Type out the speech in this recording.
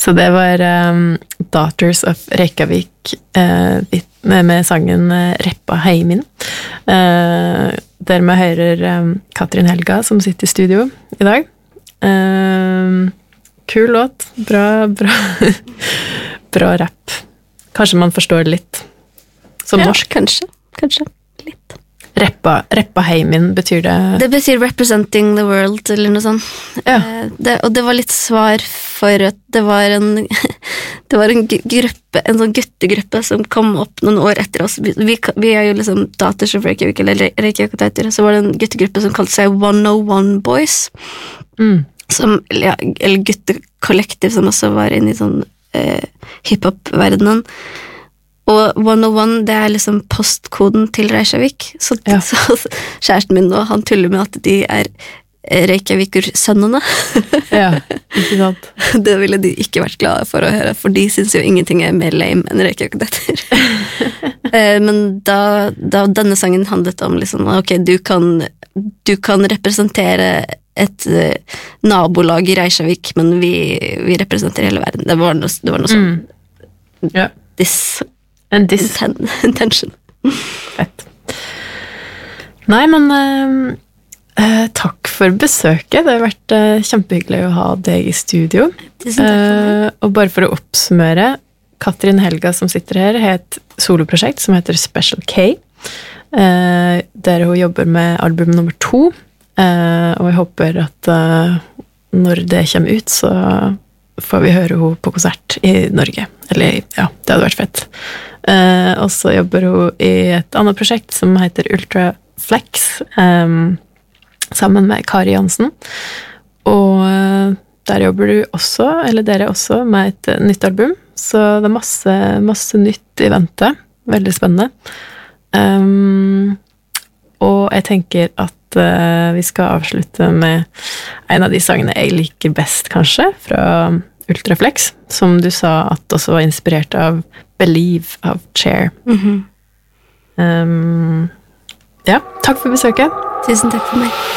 Så det var Daughters of Reykjavik med sangen Reppa Heimin. Der vi hører Katrin Helga som sitter i studio i dag. Kul låt, bra bra rapp. Kanskje man forstår det litt som norsk. Kanskje litt. Reppa heimin betyr det? Det betyr representing the world, eller noe sånt. Ja. Og det var litt svar for at det var en gruppe, en sånn guttegruppe som kom opp noen år etter oss. Vi er jo liksom Daughters of Reykjavik, eller Reykjavik, så var det en guttegruppe som kalte seg 101 Boys. Som, eller guttekollektiv som også var inne i sånn hiphop-verdenen. Og 101, det er liksom postkoden til Reykjavik. Så kjæresten min og han tuller med at de er Reykjaviker-sønnene. Ja, ikke sant. Det ville de ikke vært glade for å høre, for de synes jo ingenting er mer lame enn Reykjavik-detter. Men da denne sangen handlet om liksom, ok, du kan representere et nabolag i Reykjavik, men vi representerer hele verden. Det var noe sånn. Ja. Intention. Fett. Nei, men takk for besøket. Det har vært kjempehyggelig å ha deg i studio. Tusen takk for meg. Og bare for å oppsummere, Katrin Helga som sitter her har et soloprosjekt som heter Special K, der hun jobber med album nummer 2, og jeg håper at når det kommer ut, så får vi høre henne på konsert i Norge. Eller, ja, det hadde vært fett. Og så jobber hun i et annet prosjekt som heter Ultra Flex, sammen med Kari Jansen. Og der jobber du også, eller dere også, med et nytt album. Så det er masse nytt i vente. Veldig spennende. Og jeg tenker at vi skal avslutte med en av de sangene jeg liker best, kanskje, fra Ultraflex, som du sa at også var inspirert av Believe av Cher. Ja, takk for besøket. Tusen takk for meg.